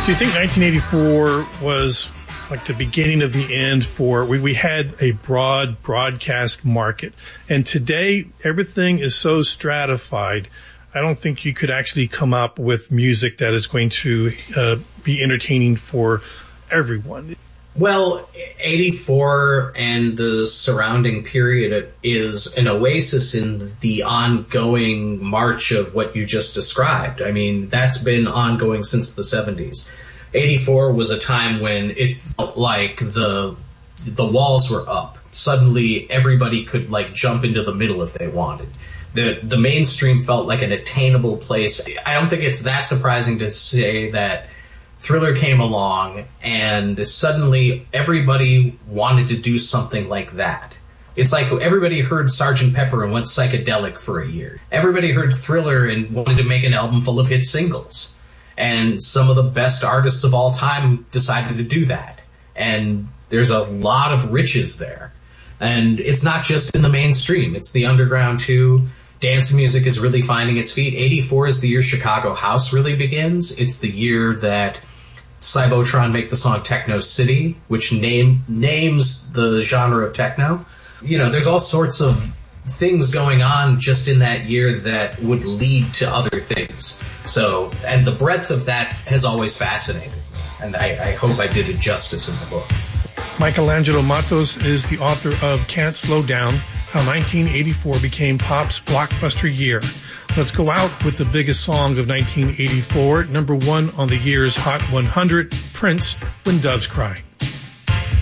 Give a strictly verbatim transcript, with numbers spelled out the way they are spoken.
Do you think nineteen eighty-four was like the beginning of the end for, we, we had a broad broadcast market, and today everything is so stratified. I don't think you could actually come up with music that is going to uh, be entertaining for everyone. Well, eighty-four and the surrounding period is an oasis in the ongoing march of what you just described. I mean, that's been ongoing since the seventies. eighty-four was a time when it felt like the the walls were up. Suddenly, everybody could like jump into the middle if they wanted. The the mainstream felt like an attainable place. I don't think it's that surprising to say that Thriller came along and suddenly everybody wanted to do something like that. It's like everybody heard Sergeant Pepper and went psychedelic for a year. Everybody heard Thriller and wanted to make an album full of hit singles. And some of the best artists of all time decided to do that. And there's a lot of riches there. And it's not just in the mainstream. It's the underground, too. Dance music is really finding its feet. eighty-four is the year Chicago House really begins. It's the year that Cybotron make the song Techno City, which name names the genre of techno. You know, there's all sorts of things going on just in that year that would lead to other things. So, and the breadth of that has always fascinated me. And I, I hope I did it justice in the book. Michelangelo Matos is the author of Can't Slow Down, How nineteen eighty-four Became Pop's Blockbuster Year. Let's go out with the biggest song of nineteen eighty-four, number one on the year's Hot one hundred, Prince, When Doves Cry.